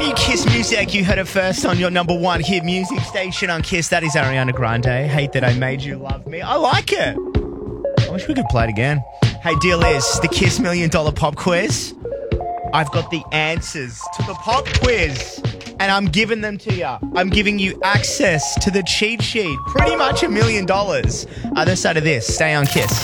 new Kiss music. You heard it first on your number one hit music station on Kiss. That is Ariana Grande. Hate That I Made You Love Me. I like it. I wish we could play it again. Hey, deal is the Kiss $1 Million Pop Quiz. I've got the answers to the pop quiz, and I'm giving them to you. I'm giving you access to the cheat sheet. Pretty much $1 million. Other side of this, stay on Kiss.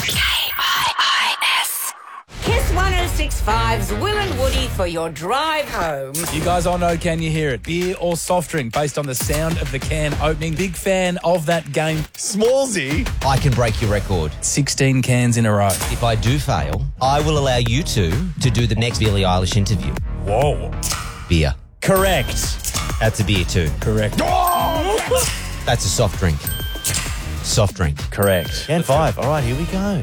KIIS. Kiss 106.5's Will and Woody for your drive home. You guys all know Can You Hear It? Beer or soft drink based on the sound of the can opening. Big fan of that game. Smallsy. I can break your record. 16 cans in a row. If I do fail, I will allow you two to do the next Billie Eilish interview. Whoa. Beer. Correct. That's a beer too. Correct. That's a soft drink. Soft drink. Correct. Can 5. All right, here we go.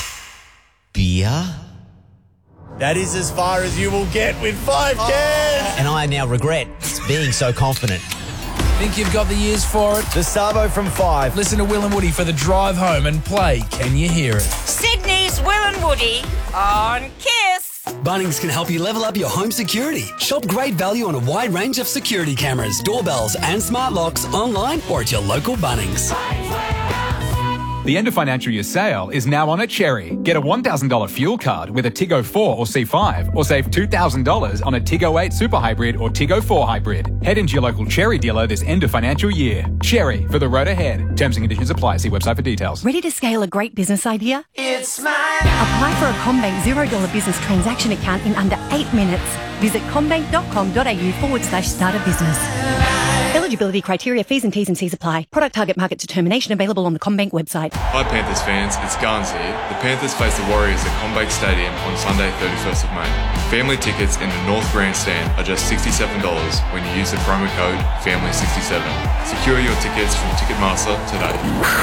Beer. That is as far as you will get with 5 cans. And I now regret being so confident. Think you've got the years for it? The Sabo from 5. Listen to Will and Woody for the drive home and play Can You Hear It? Sydney's Will and Woody on Kiss. Bunnings can help you level up your home security. Shop great value on a wide range of security cameras, doorbells and smart locks online or at your local Bunnings. The end of financial year sale is now on at Cherry. Get a $1,000 fuel card with a Tiggo 4 or C5 or save $2,000 on a Tiggo 8 Super Hybrid or Tiggo 4 Hybrid. Head into your local Cherry dealer this end of financial year. Cherry, for the road ahead. Terms and conditions apply. See website for details. Ready to scale a great business idea? It's mine. Apply for a CommBank $0 business transaction account in under 8 minutes. Visit commbank.com.au/start a business. Eligibility criteria, fees and T's and C's apply. Product target market determination available on the CommBank website. Hi Panthers fans, it's Garns here. The Panthers face the Warriors at CommBank Stadium on Sunday 31st of May. Family tickets in the North Grandstand are just $67 when you use the promo code FAMILY67. Secure your tickets from Ticketmaster today.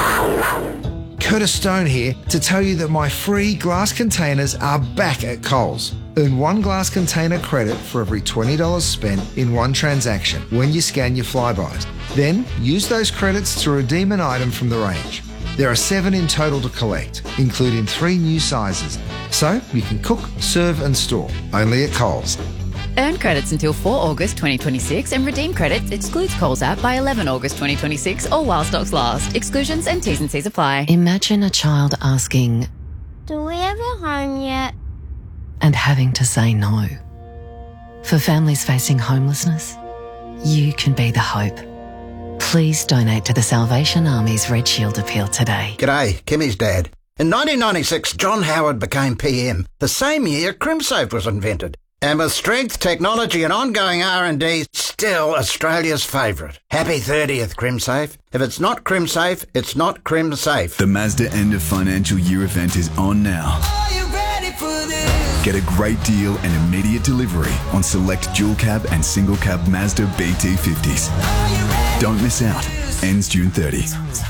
Curtis Stone here to tell you that my free glass containers are back at Coles. Earn one glass container credit for every $20 spent in one transaction when you scan your Flybys. Then use those credits to redeem an item from the range. There are 7 in total to collect, including 3 new sizes. So you can cook, serve and store, only at Coles. Earn credits until 4 August 2026 and redeem credits excludes Coles app by 11 August 2026 or while stocks last. Exclusions and T's and C's apply. Imagine a child asking, "Do we have a home yet?" and having to say no. For families facing homelessness, you can be the hope. Please donate to the Salvation Army's Red Shield appeal today. G'day, Kimmy's dad. In 1996, John Howard became PM, the same year CrimSafe was invented. And with strength, technology and ongoing R&D, still Australia's favourite. Happy 30th, CrimSafe. If it's not CrimSafe, it's not CrimSafe. The Mazda end of financial year event is on now. Are you ready for this? Get a great deal and immediate delivery on select dual cab and single cab Mazda BT50s. Don't miss out. Ends June 30.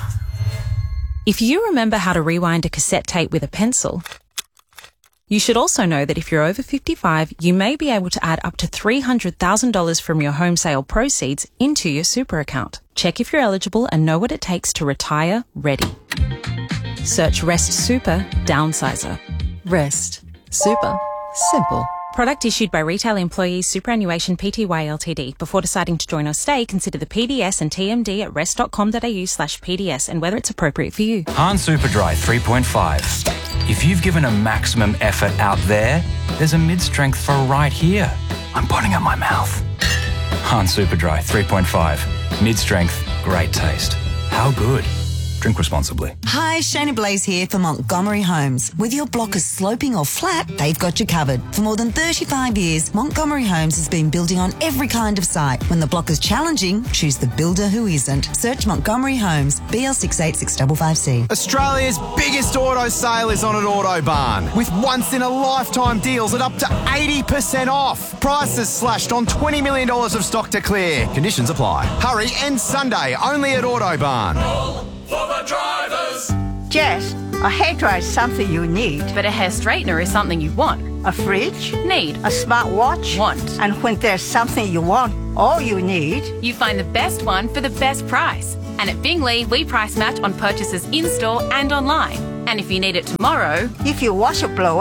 If you remember how to rewind a cassette tape with a pencil, you should also know that if you're over 55, you may be able to add up to $300,000 from your home sale proceeds into your super account. Check if you're eligible and know what it takes to retire ready. Search Rest Super Downsizer. Rest Super Simple. Product issued by Retail Employees Superannuation Pty Ltd. Before deciding to join or stay, consider the PDS and TMD at rest.com.au/PDS and whether it's appropriate for you. Han Superdry 3.5. If you've given a maximum effort out there, there's a mid-strength for right here. I'm putting up my mouth. Han Superdry 3.5. Mid-strength, great taste. How good? Drink responsibly. Hi, Shayna Blaze here for Montgomery Homes. Whether your block is sloping or flat, they've got you covered. For more than 35 years, Montgomery Homes has been building on every kind of site. When the block is challenging, choose the builder who isn't. Search Montgomery Homes, BL686555C. Australia's biggest auto sale is on at Autobarn, with once-in-a-lifetime deals at up to 80% off. Prices slashed on $20 million of stock to clear. Conditions apply. Hurry, ends Sunday, only at Autobarn. For the drivers. Jess, a hairdryer is something you need. But a hair straightener is something you want. A fridge? Need. A smartwatch? Want. And when there's something you want, all you need... You find the best one for the best price. And at Bingley, we price match on purchases in-store and online. And if you need it tomorrow... If your washer blow up,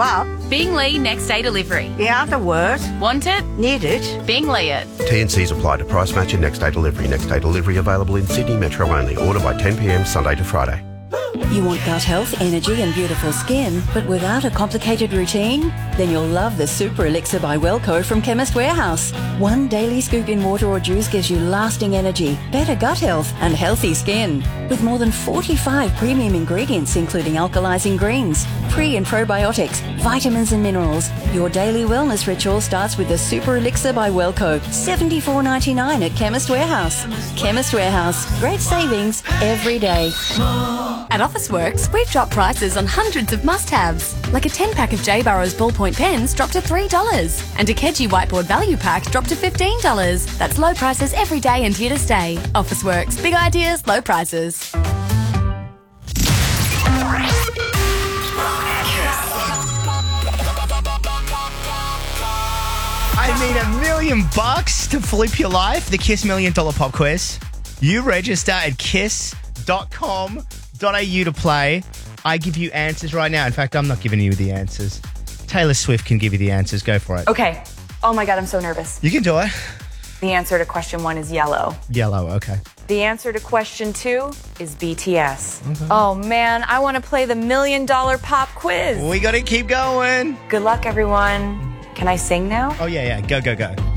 Binglee next day delivery. In other words, Want it? need it. Binglee it. T&Cs apply to price match and next day delivery. Next day delivery available in Sydney Metro only. Order by 10 p.m. Sunday to Friday. You want gut health, energy and beautiful skin, but without a complicated routine? Then you'll love the Super Elixir by Wellco from Chemist Warehouse. One daily scoop in water or juice gives you lasting energy, better gut health and healthy skin. With more than 45 premium ingredients including alkalizing greens, pre and probiotics, vitamins and minerals, your daily wellness ritual starts with the Super Elixir by Wellco. $74.99 at Chemist Warehouse. Chemist Warehouse. Great savings every day. At Officeworks, we've dropped prices on hundreds of must-haves, like a 10-pack of J. Burrows ballpoint pens dropped to $3, and a Kedgie whiteboard value pack dropped to $15. That's low prices every day and here to stay. Officeworks, big ideas, low prices. I need $1 million to flip your life. The Kiss $1 Million Pop Quiz. You register at kiss.com.au to play. I give you answers right now. In fact, I'm not giving you the answers. Taylor Swift can give you the answers. Go for it. Okay. Oh my God, I'm so nervous. You can do it. The answer to question 1 is yellow. Yellow, okay. The answer to question 2 is BTS. Okay. Oh man, I want to play the $1 Million Pop Quiz. We got to keep going. Good luck, everyone. Can I sing now? Oh, yeah. Go.